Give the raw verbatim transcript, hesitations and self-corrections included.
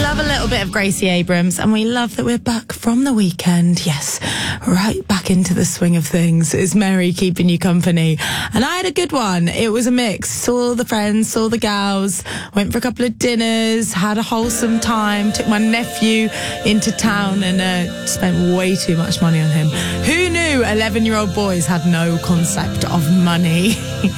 love a little bit of Gracie Abrams, and we love that we're back from the weekend. Yes, right back into the swing of things. It's Mary keeping you company, and I had a good one. It was a mix. Saw the friends, saw the gals, went for a couple of dinners, had a wholesome time, took my nephew into town, and uh, spent way too much money on him. Who knew eleven-year-old boys had no concept of money?